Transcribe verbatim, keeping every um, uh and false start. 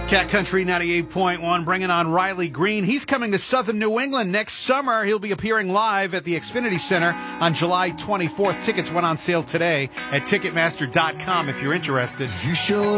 Cat Country ninety-eight point one, bringing on Riley Green. He's coming to Southern New England next summer. He'll be appearing live at the Xfinity Center on July twenty-fourth. Tickets went on sale today at Ticketmaster dot com if you're interested. You sure